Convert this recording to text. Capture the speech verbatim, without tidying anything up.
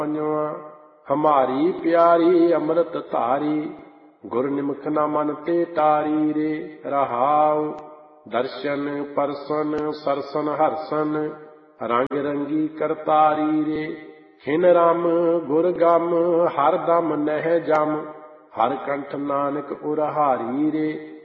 हमारी प्यारी अमृत धारी गुर निमख न मन ते टारी रे। रहाव दर्शन परसन सरसन हरसन रंग रंगी करतारी रे। हिन राम गुर गम हर दम नह जम हर कंठ नानक उरहारी रे।